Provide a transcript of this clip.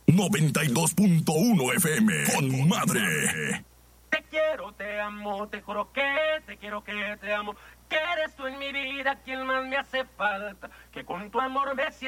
92.1 FM con Madre. Te quiero, te amo, te juro que te quiero, que te amo. Que eres tú en mi vida quien más me hace falta. Que con tu amor me siento